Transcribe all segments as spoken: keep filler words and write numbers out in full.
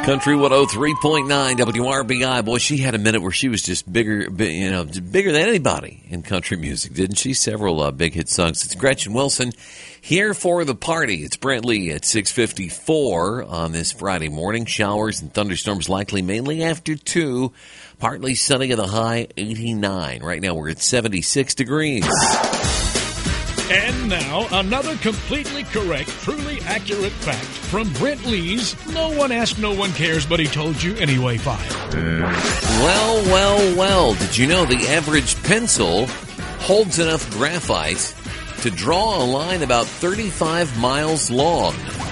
Country one oh three point nine W R B I. Boy, she had a minute where she was just bigger, you know, bigger than anybody in country music, didn't she? Several uh, big hit songs. It's Gretchen Wilson here for the party. It's Brent Lee at six fifty-four on this Friday morning. Showers and thunderstorms likely mainly after two. Partly sunny at the high eighty-nine. Right now we're at seventy-six degrees. And now, another completely correct, truly accurate fact from Brent Lee's No One Asked, No One Cares, But He Told You Anyway file. Well, well, well, did you know the average pencil holds enough graphite to draw a line about thirty-five miles long?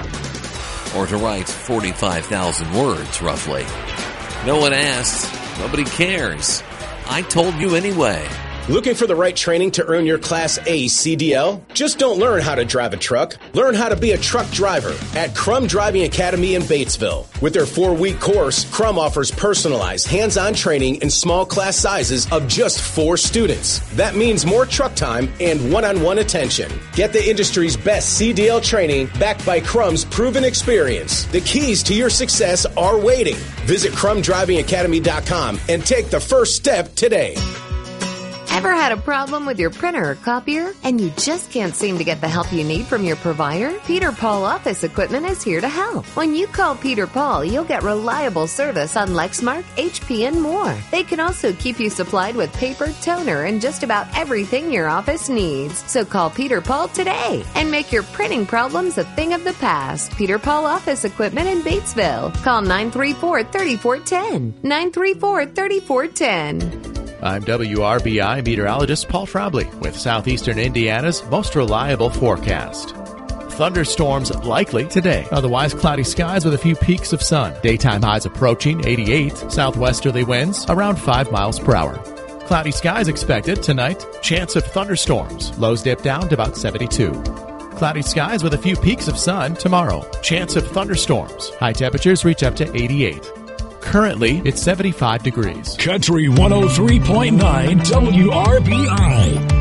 Or to write forty-five thousand words, roughly. No one asked, nobody cares. I told you anyway. Looking for the right training to earn your Class A C D L? Just don't learn how to drive a truck. Learn how to be a truck driver at Crum Driving Academy in Batesville. With their four-week course, Crum offers personalized, hands-on training in small class sizes of just four students. That means more truck time and one-on-one attention. Get the industry's best C D L training backed by Crum's proven experience. The keys to your success are waiting. Visit crum driving academy dot com and take the first step today. Ever had a problem with your printer or copier and you just can't seem to get the help you need from your provider? Peter Paul Office Equipment is here to help. When you call Peter Paul, you'll get reliable service on Lexmark, H P, and more. They can also keep you supplied with paper, toner, and just about everything your office needs. So call Peter Paul today and make your printing problems a thing of the past. Peter Paul Office Equipment in Batesville. Call nine three four, three four one zero. nine three four, three four one zero. I'm W R B I meteorologist Paul Trombley with Southeastern Indiana's most reliable forecast. Thunderstorms likely today. Otherwise, cloudy skies with a few peaks of sun. Daytime highs approaching eighty-eight. Southwesterly winds around five miles per hour. Cloudy skies expected tonight. Chance of thunderstorms. Lows dip down to about seventy-two. Cloudy skies with a few peaks of sun tomorrow. Chance of thunderstorms. High temperatures reach up to eighty-eight. Currently, it's seventy-five degrees. Country one oh three point nine W R B I.